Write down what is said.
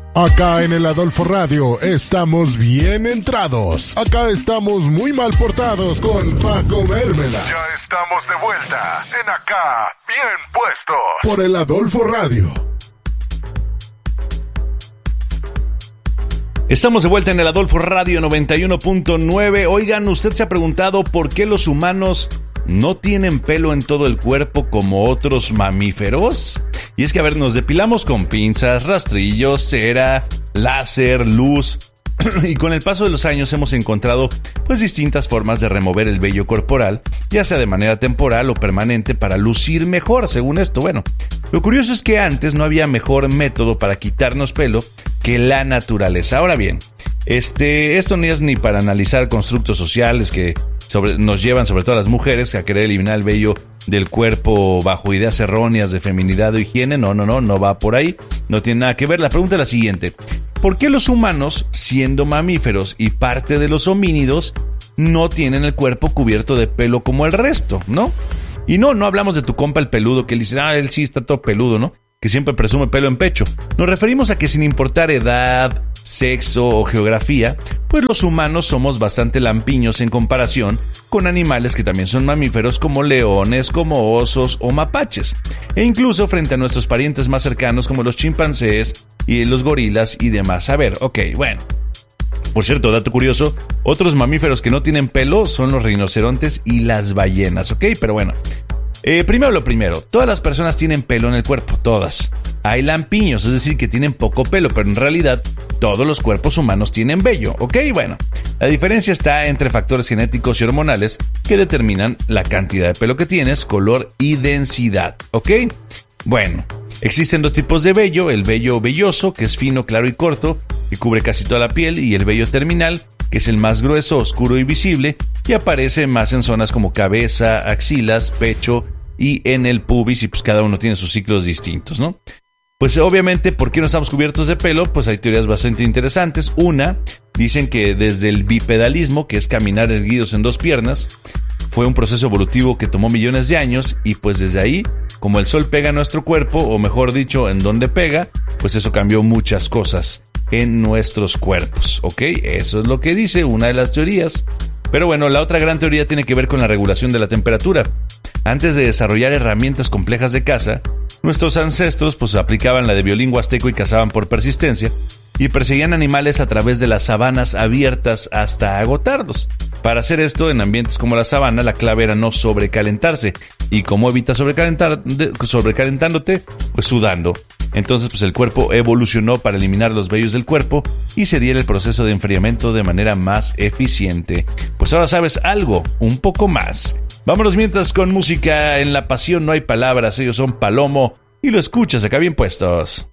Acá en el Adolfo Radio estamos bien entrados. Acá estamos muy mal portados con Paco Mérmela. Ya estamos de vuelta en Acá Bien Puestos por el Adolfo Radio. Estamos de vuelta en el Adolfo Radio 91.9. Oigan, ¿usted se ha preguntado por qué los humanos no tienen pelo en todo el cuerpo como otros mamíferos? Y es que, a ver, nos depilamos con pinzas, rastrillos, cera, láser, luz. Y con el paso de los años hemos encontrado pues distintas formas de remover el vello corporal, ya sea de manera temporal o permanente, para lucir mejor, según esto. Bueno, lo curioso es que antes no había mejor método para quitarnos pelo que la naturaleza. Ahora bien, esto no es ni para analizar constructos sociales que nos llevan, sobre todo a las mujeres, a querer eliminar el vello del cuerpo bajo ideas erróneas de feminidad o higiene. No va por ahí, no tiene nada que ver. La pregunta es la siguiente: ¿por qué los humanos, siendo mamíferos y parte de los homínidos, no tienen el cuerpo cubierto de pelo como el resto, no? Y no hablamos de tu compa el peludo, que él dice, él sí está todo peludo, ¿no? Que siempre presume pelo en pecho. Nos referimos a que, sin importar edad, sexo o geografía, pues los humanos somos bastante lampiños en comparación con animales que también son mamíferos, como leones, como osos o mapaches, e incluso frente a nuestros parientes más cercanos como los chimpancés y los gorilas y demás. A ver, bueno. Por cierto, dato curioso, otros mamíferos que no tienen pelo son los rinocerontes y las ballenas, pero bueno. Primero lo primero, todas las personas tienen pelo en el cuerpo, todas. Hay lampiños, es decir, que tienen poco pelo, pero en realidad todos los cuerpos humanos tienen vello, bueno. La diferencia está entre factores genéticos y hormonales que determinan la cantidad de pelo que tienes, color y densidad, Bueno, existen dos tipos de vello: el vello velloso, que es fino, claro y corto, y cubre casi toda la piel, y el vello terminal, que es el más grueso, oscuro y visible, y aparece más en zonas como cabeza, axilas, pecho y en el pubis, y pues cada uno tiene sus ciclos distintos, ¿no? Pues obviamente, ¿por qué no estamos cubiertos de pelo? Pues hay teorías bastante interesantes. Una, dicen que desde el bipedalismo, que es caminar erguidos en dos piernas, fue un proceso evolutivo que tomó millones de años, y pues desde ahí, como el sol pega a nuestro cuerpo, o mejor dicho, en donde pega, pues eso cambió muchas cosas en nuestros cuerpos, Eso es lo que dice una de las teorías. Pero bueno, la otra gran teoría tiene que ver con la regulación de la temperatura. Antes de desarrollar herramientas complejas de caza, nuestros ancestros pues aplicaban la de violín huasteco y cazaban por persistencia, y perseguían animales a través de las sabanas abiertas hasta agotarlos. Para hacer esto, en ambientes como la sabana, la clave era no sobrecalentarse. ¿Y cómo evitas sobrecalentándote? Pues sudando. Entonces, pues el cuerpo evolucionó para eliminar los vellos del cuerpo y se diera el proceso de enfriamiento de manera más eficiente. Pues ahora sabes algo, un poco más. Vámonos mientras con música. En La Pasión No Hay Palabras. Ellos son Palomo y lo escuchas acá bien puestos.